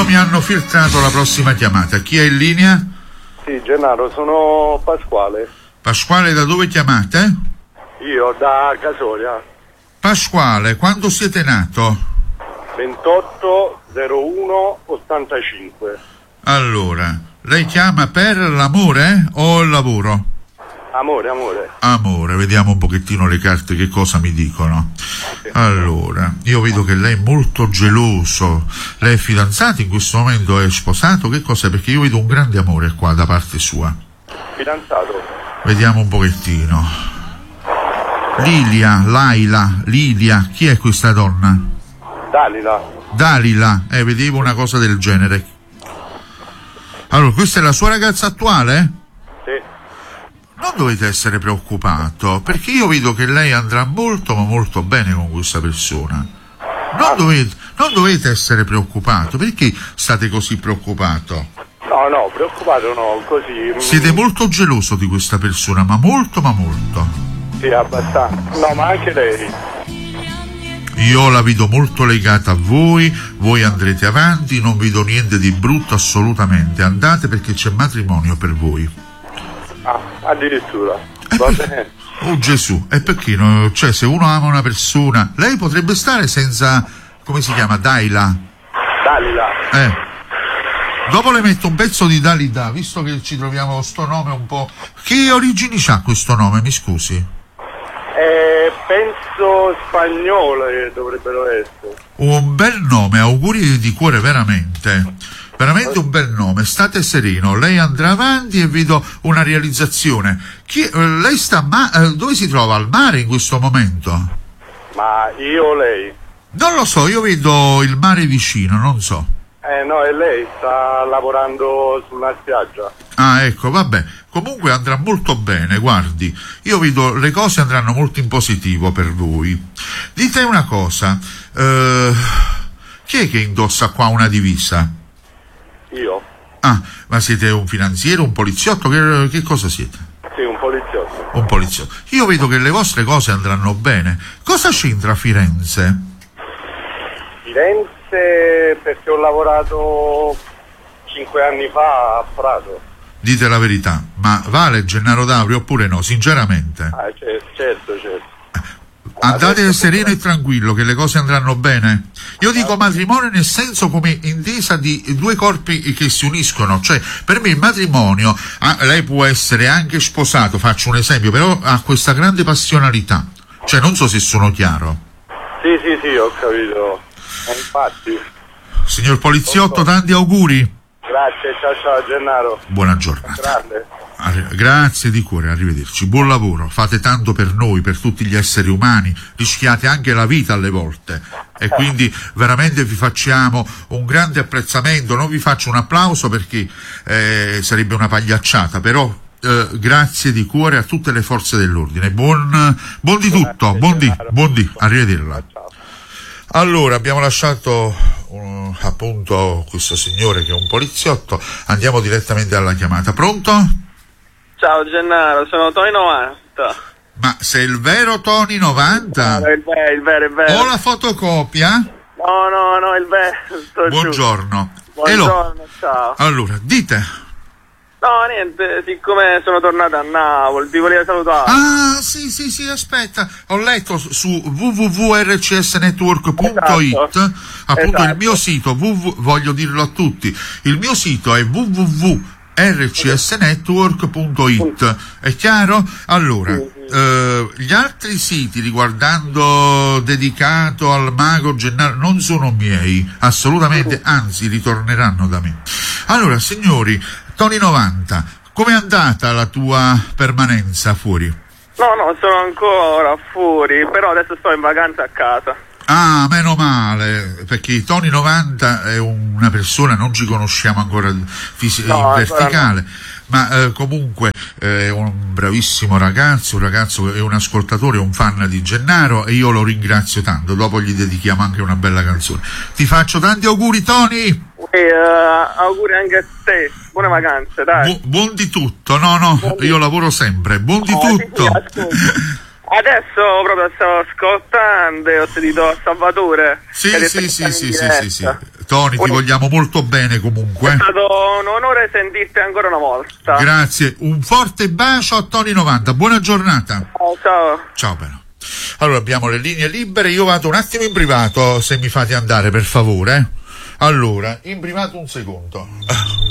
Pronto? Mi hanno filtrato la prossima chiamata. Chi è in linea? Sì, Gennaro, sono Pasquale. Pasquale, da dove chiamate? Io da Casoria. Pasquale, quando siete nato? 28/01/85. Allora, lei chiama per l'amore o il lavoro? Amore, amore. Amore, vediamo un pochettino le carte che cosa mi dicono. Allora, io vedo che lei è molto geloso. Lei è fidanzato in questo momento, è sposato? Che cos'è? Perché io vedo un grande amore qua da parte sua. Fidanzato. Vediamo un pochettino. Lilia, chi è questa donna? Dalila, vedevo una cosa del genere. Allora, questa è la sua ragazza attuale? Sì. Non dovete essere preoccupato, perché io vedo che lei andrà molto ma molto bene con questa persona. Non dovete essere preoccupato. Perché state così preoccupato? No, preoccupato no, così. Siete molto geloso di questa persona, ma molto. Sì, abbastanza. No, ma anche lei. Io la vedo molto legata a voi andrete avanti, non vedo niente di brutto assolutamente. Andate, perché c'è matrimonio per voi. Ah, addirittura. Va bene. Oh Gesù, e perché no? Cioè, se uno ama una persona, lei potrebbe stare senza, come si chiama, Dalila. Dopo le metto un pezzo di Dalida, visto che ci troviamo con sto nome un po'. Che origini c'ha questo nome, mi scusi? Penso spagnole dovrebbero essere. Un bel nome, auguri di cuore, veramente un bel nome. State sereno, lei andrà avanti e vedo una realizzazione. Lei sta dove si trova? Al mare in questo momento? Ma io o lei? Non lo so, io vedo il mare vicino, non so. No, e lei sta lavorando sulla spiaggia. Ah, ecco, vabbè. Comunque andrà molto bene, guardi. Io vedo le cose andranno molto in positivo per voi. Dite una cosa, chi è che indossa qua una divisa? Io. Ah, ma siete un finanziere, un poliziotto? Che cosa siete? Sì, un poliziotto. Un poliziotto. Io vedo che le vostre cose andranno bene. Cosa c'entra Firenze? Firenze perché ho lavorato 5 anni fa a Prato. Dite la verità, ma vale Gennaro D'Aurio oppure no, sinceramente? Certo. Andate sereno e tranquillo che le cose andranno bene. Io dico matrimonio nel senso come intesa di due corpi che si uniscono, cioè per me il matrimonio, lei può essere anche sposato, faccio un esempio, però ha questa grande passionalità, cioè non so se sono chiaro. Sì, ho capito. Infatti. Signor poliziotto, tanti auguri. Grazie, ciao Gennaro. Buona giornata. Grande. Grazie di cuore, arrivederci, buon lavoro, fate tanto per noi, per tutti gli esseri umani, rischiate anche la vita alle volte e quindi veramente vi facciamo un grande apprezzamento, non vi faccio un applauso perché sarebbe una pagliacciata, però grazie di cuore a tutte le forze dell'ordine, buon di tutto, buon di, arrivederla. Allora, abbiamo lasciato appunto questo signore che è un poliziotto, andiamo direttamente alla chiamata. Pronto? Ciao Gennaro, sono Tony 90. Ma sei il vero Tony 90? No, il vero. O la fotocopia? No, il vero. Buongiorno. Buongiorno, ciao. Allora, dite. No, niente, siccome sono tornato a Napoli, ti volevo salutare. Ah, sì, aspetta. Ho letto su www.rcsnetwork.it, appunto il mio sito, voglio dirlo a tutti, il mio sito è www.rcsnetwork.it, è chiaro? Allora, gli altri siti riguardando dedicato al mago Gennaro non sono miei, assolutamente, anzi ritorneranno da me. Allora, signori, Tony 90, com'è andata la tua permanenza fuori? No, sono ancora fuori, però adesso sto in vacanza a casa. Ah, meno male, perché Tony 90 è una persona, non ci conosciamo ancora in verticale, ma comunque è un bravissimo ragazzo, è un ascoltatore, un fan di Gennaro e io lo ringrazio tanto, dopo gli dedichiamo anche una bella canzone. Ti faccio tanti auguri, Tony! Auguri anche a te, buone vacanze, dai. Buon di tutto, no, io lavoro sempre, buon di tutto. Adesso proprio stavo ascoltando e ho sentito Salvatore. Sì. Sì. Tony, ti vogliamo molto bene comunque. È stato un onore sentirti ancora una volta. Grazie, un forte bacio a Tony 90, buona giornata. Ciao. Ciao però. Allora abbiamo le linee libere, io vado un attimo in privato se mi fate andare per favore. Allora, in privato un secondo.